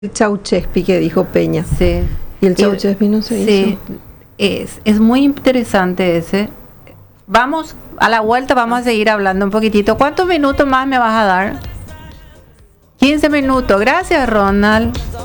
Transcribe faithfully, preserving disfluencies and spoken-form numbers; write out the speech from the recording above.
El Chauchespi que dijo Peña. Sí. Y el Chauchespi no se sí, hizo. Es, es muy interesante ese. Vamos, a la vuelta vamos a seguir hablando un poquitito. ¿Cuántos minutos más me vas a dar? quince minutos. Gracias, Ronald.